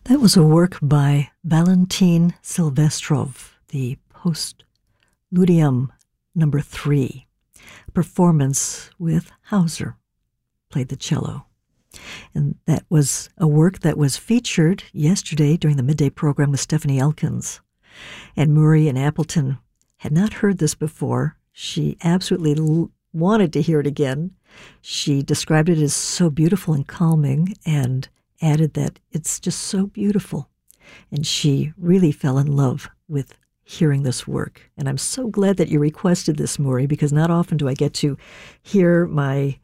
That was a work by Valentin Silvestrov, the Postludium number 3, a performance with Hauser, played the cello. And that was a work that was featured yesterday during the midday program with Stephanie Elkins. And Murray in Appleton had not heard this before. She absolutely wanted to hear it again. She described it as so beautiful and calming and added that it's just so beautiful. And she really fell in love with hearing this work. And I'm so glad that you requested this, Murray, because not often do I get to hear my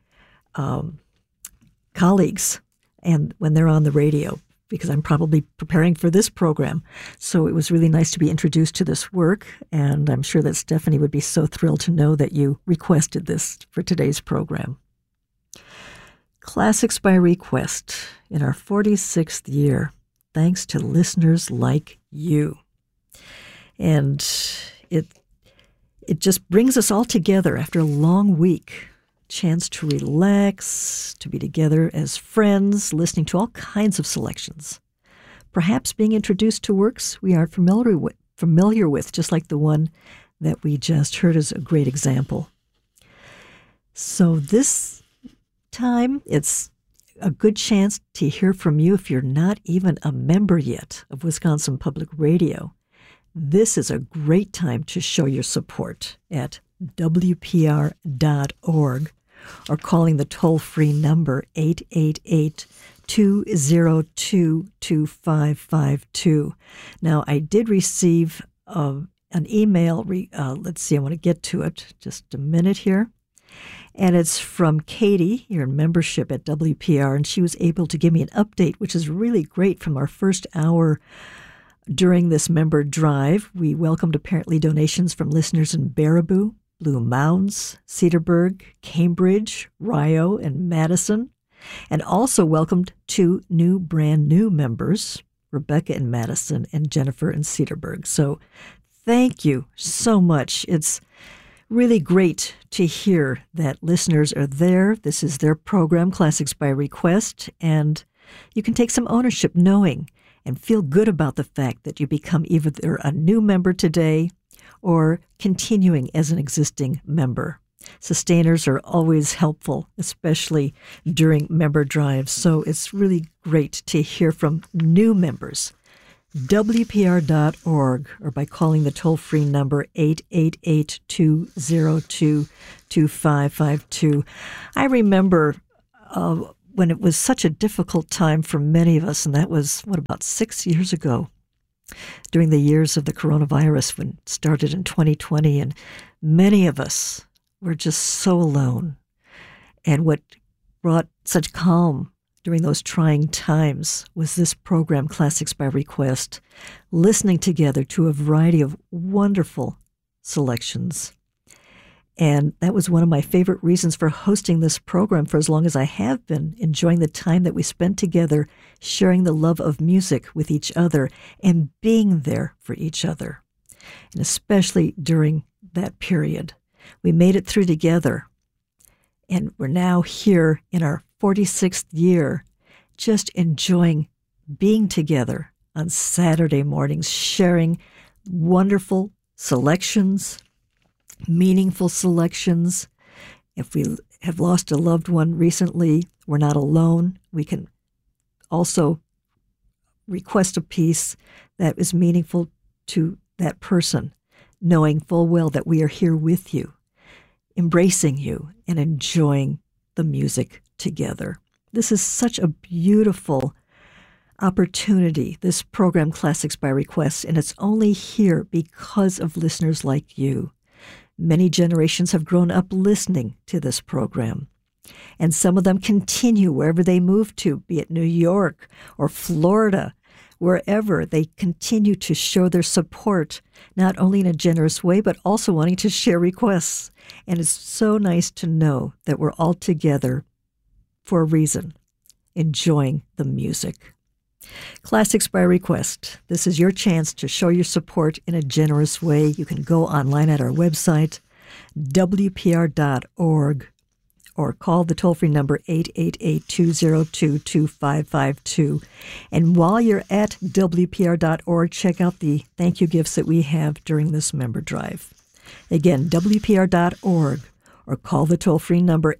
colleagues and when they're on the radio, because I'm probably preparing for this program. So it was really nice to be introduced to this work, and I'm sure that Stephanie would be so thrilled to know that you requested this for today's program. Classics by Request in our 46th year, thanks to listeners like you. And it just brings us all together after a long week. Chance to relax, to be together as friends, listening to all kinds of selections. Perhaps being introduced to works we aren't familiar with, just like the one that we just heard is a great example. So this time, it's a good chance to hear from you if you're not even a member yet of Wisconsin Public Radio. This is a great time to show your support at WPR.org or calling the toll-free number 888-202-2552. Now, I did receive an email. Let's see, I want to get to it. Just a minute here. And it's from Katie, you're in membership at WPR, and she was able to give me an update, which is really great from our first hour during this member drive. We welcomed apparently donations from listeners in Baraboo, Blue Mounds, Cedarburg, Cambridge, Rio, and Madison, and also welcomed 2 brand new members, Rebecca in Madison and Jennifer in Cedarburg. So thank you so much. It's really great to hear that listeners are there. This is their program, Classics by Request, and you can take some ownership knowing and feel good about the fact that you become either a new member today or continuing as an existing member. Sustainers are always helpful, especially during member drives, so it's really great to hear from new members. WPR.org or by calling the toll-free number 888-202-2552. I remember when it was such a difficult time for many of us, and that was, about 6 years ago, during the years of the coronavirus when it started in 2020, and many of us were just so alone. And what brought such calm during those trying times was this program, Classics by Request, listening together to a variety of wonderful selections. And that was one of my favorite reasons for hosting this program for as long as I have been, enjoying the time that we spent together, sharing the love of music with each other and being there for each other. And especially during that period. We made it through together. And we're now here in our 46th year, just enjoying being together on Saturday mornings, sharing wonderful selections, meaningful selections. If we have lost a loved one recently, we're not alone. We can also request a piece that is meaningful to that person, knowing full well that we are here with you, embracing you, and enjoying the music together. This is such a beautiful opportunity, this program, Classics by Request, and it's only here because of listeners like you. Many generations have grown up listening to this program, and some of them continue wherever they move to, be it New York or Florida, wherever they continue to show their support, not only in a generous way, but also wanting to share requests. And it's so nice to know that we're all together for a reason, enjoying the music. Classics by Request. This is your chance to show your support in a generous way. You can go online at our website, WPR.org, or call the toll-free number 888-202-2552. And while you're at WPR.org, check out the thank you gifts that we have during this member drive. Again, WPR.org, or call the toll-free number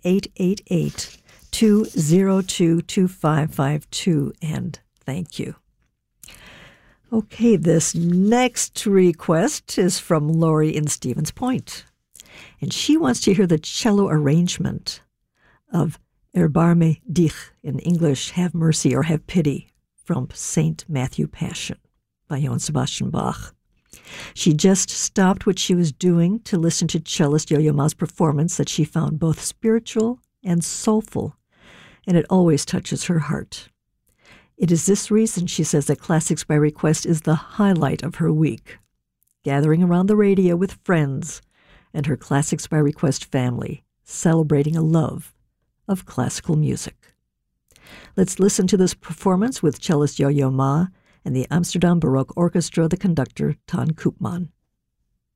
888-202-2552, and thank you. Okay, this next request is from Lori in Stevens Point, and she wants to hear the cello arrangement of Erbarme dich, in English, Have Mercy or Have Pity, from St. Matthew Passion by Johann Sebastian Bach. She just stopped what she was doing to listen to cellist Yo-Yo Ma's performance that she found both spiritual and soulful, and it always touches her heart. It is this reason, she says, that Classics by Request is the highlight of her week. Gathering around the radio with friends and her Classics by Request family, celebrating a love of classical music. Let's listen to this performance with cellist Yo-Yo Ma and the Amsterdam Baroque Orchestra, the conductor Ton Koopman.